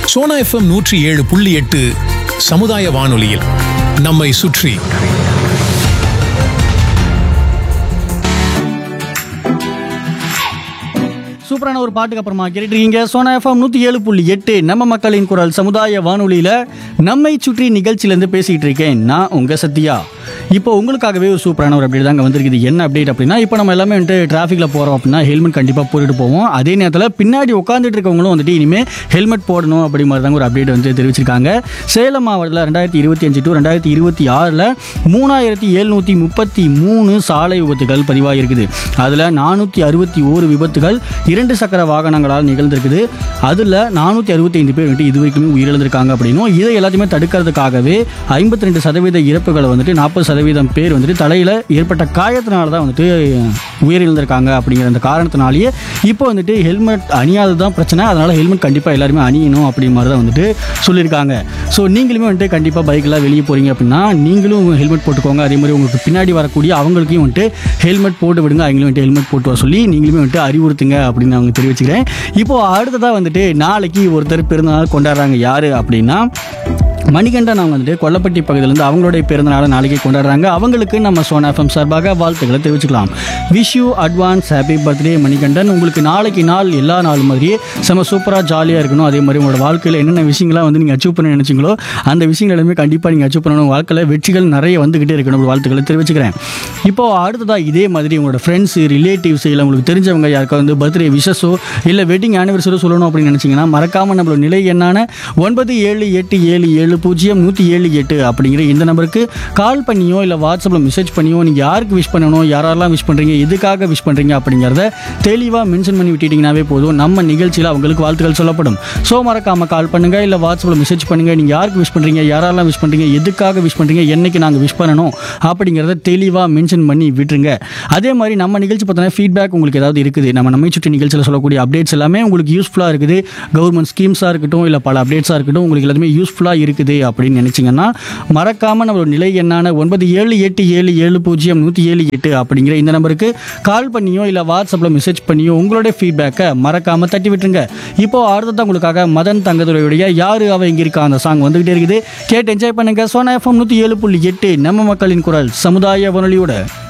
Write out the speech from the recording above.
Sona FM 107.8 சமுதாய வானொலியில் நம்மை சுற்றி. சூப்பரான ஒரு பாட்டுக்கு அப்புறமா கேட்டுருக்கீங்க சோனா எஃப்எம் 107.8 நம்ம மக்களின் குரல் சமுதாய வானொலியில் நம்மை சுற்றி நிகழ்ச்சியிலேருந்து பேசிகிட்டு இருக்கேன் நான் உங்கள் சத்யா. இப்போ உங்களுக்காகவே ஒரு சூப்பரான ஒரு அப்டேட் தாங்க வந்திருக்குது. என்ன அப்டேட் அப்படின்னா, இப்போ நம்ம எல்லாமே வந்துட்டு டிராஃபிக்கில் போகிறோம் அப்படின்னா ஹெல்மெட் கண்டிப்பாக போட்டுட்டு போவோம். அதே நேரத்தில் பின்னாடி உட்காந்துட்டு இருக்கவங்களும் வந்துட்டு இனிமேல் ஹெல்மெட் போடணும் அப்படி மாதிரி தாங்க ஒரு அப்டேட் வந்து தெரிவிச்சிருக்காங்க. சேலம் மாவட்டத்தில் 2025 to 2026 3733 சாலை விபத்துகள் பதிவாகிருக்குது. அதில் 461 விபத்துகள் 2 சக்கர வாகனங்களால் நிகழ்ந்திருக்குது. அதில் 465 பேர் வந்துட்டு இது வரைக்குமே உயிரிழந்திருக்காங்க அப்படின்னும், இதை எல்லாத்தையுமே தடுக்கிறதுக்காகவே 52% இறப்புகளை வந்துட்டு 40% பேர் வந்துட்டு தலையில் ஏற்பட்ட காயத்தினால தான் வந்துட்டு உயிரிழந்திருக்காங்க. அப்படிங்கிற அந்த காரணத்தினாலேயே இப்போ வந்துட்டு ஹெல்மெட் அணியாதது தான் பிரச்சனை. அதனால் ஹெல்மெட் கண்டிப்பாக எல்லாருமே அணியணும் அப்படி மாதிரி தான் வந்துட்டு சொல்லியிருக்காங்க. ஸோ நீங்களுமே வந்துட்டு கண்டிப்பாக பைக்கெலாம் வெளியே போகிறீங்க அப்படின்னா நீங்களும் ஹெல்மெட் போட்டுக்கோங்க. அதே மாதிரி உங்களுக்கு பின்னாடி வரக்கூடிய அவங்களுக்கும் வந்துட்டு ஹெல்மெட் போட்டு விடுங்க. அவங்களும் வந்துட்டு ஹெல்மெட் போட்டு வர சொல்லி நீங்களுமே வந்துட்டு அறிவுறுத்துங்க அப்படின்னு அவங்க தெரிவிச்சுக்கிறேன். இப்போது அடுத்ததாக வந்துட்டு நாளைக்கு ஒருத்தர் பிறந்தநாள் கொண்டாடுறாங்க. யார் அப்படின்னா மணிகண்டன். அவங்க வந்துட்டு கொல்லப்பட்டி பகுதியிலேருந்து அவங்களுடைய பிறந்தநாளை நாளைக்கு கொண்டாடுறாங்க. அவங்களுக்கு நம்ம சோனா எஃப்எம் சார்பாக வாழ்த்துக்களை தெரிவிச்சுக்கலாம். Wish you advance happy birthday Manikandan. உங்களுக்கு நாளைக்கு நாள் எல்லா நாளும் மாதிரியே செம்ம சூப்பராக ஜாலியாக இருக்கணும். அதே மாதிரி உங்களோட வாழ்க்கையில் என்னென்ன விஷயங்கள்லாம் வந்து நீங்கள் அச்சீவ் பண்ண நினச்சிங்களோ அந்த விஷயங்கள் எல்லாமே கண்டிப்பாக நீங்கள் அச்சீவ் பண்ணணும். வாழ்க்கையில் வெற்றிகள் நிறைய வந்துக்கிட்டே இருக்கணும். வாழ்த்துக்களை தெரிவிச்சுக்கிறேன். இப்போது அடுத்ததாக இதே மாதிரி உங்களோட ஃப்ரெண்ட்ஸு ரிலேட்டிவ்ஸ் இல்லை உங்களுக்கு தெரிஞ்சவங்க யாருக்கா வந்து பர்த்டே விஷஸோ இல்லை வெட்டிங் ஆனிவர்சரியோ சொல்லணும் அப்படின்னு நினச்சிங்கன்னா மறக்காமல் நம்மளோட நிலை என்னான 9777700178 அப்படிங்கிற இந்த நம்பருக்கு கால் பண்ணியோ இல்லை வாட்ஸ்அப்பில் மெசேஜ் பண்ணியோ நீங்கள் யாருக்கு விஷ் பண்ணணும், யாரெல்லாம் விஷ் பண்ணுறீங்க, எதுக்காக விஷ் பண்ணுறீங்க அப்படிங்கிறத தெளிவாக மென்ஷன் பண்ணி விட்டுட்டிங்கனாவே போதும். நம்ம நிகழ்ச்சியில் அவங்களுக்கு வாழ்த்துக்கள் சொல்லப்படும். ஸோ மறக்காமல் கால் பண்ணுங்கள் இல்லை வாட்ஸ்அப்பில் மெசேஜ் பண்ணுங்கள். நீங்கள் யாருக்கு விஷ் பண்ணுறீங்க, யாரெல்லாம் விஷ் பண்ணுறீங்க, எதுக்காக விஷ் பண்ணுறீங்க, என்னைக்கு நாங்கள் விஷ் பண்ணணும் அப்படிங்கிறத தெளிவாக மென்ஷன் பண்ணி விட்டுருங்க. அதே மாதிரி நம்ம நிகழ்ச்சி பார்த்தோன்னா ஃபீட்பேக் உங்களுக்கு ஏதாவது இருக்குது, நம்மை சுற்றி நிகழ்ச்சியில் சொல்லக்கூடிய அப்டேட்ஸ் எல்லாமே உங்களுக்கு யூஸ்ஃபுல்லாக இருக்குது, கவர்மெண்ட் ஸ்கீம்ஸாக இருக்கட்டும் இல்லை பல அப்டேட்ஸாக இருக்கட்டும், உங்களுக்கு எல்லாமே யூஸ்ஃபுல்லாக இருக்குது அப்படின்னு நினச்சிங்கன்னா மறக்காமல் நம்மளோட நிலை என்னான 9787700178 அப்படிங்கிற இந்த நம்பருக்கு கால் பண்ணியோ இல்லை வாட்ஸ்அப்பில் மெசேஜ் பண்ணியோ உங்களுடைய ஃபீட்பேக்கை மறக்காமல் தட்டி விட்டுருங்க. இப்போ அடுத்ததான் உங்களுக்காக மதன் தங்கதுரையுடைய யாரு அவ இங்கே இருக்கா அந்த சாங் வந்துகிட்டே இருக்குது. கேட்டு என்ஜாய் பண்ணுங்க. சோனா எஃப்எம் 107.8 நம்ம மக்களின் குரல் சமுதாய வானொலியோட.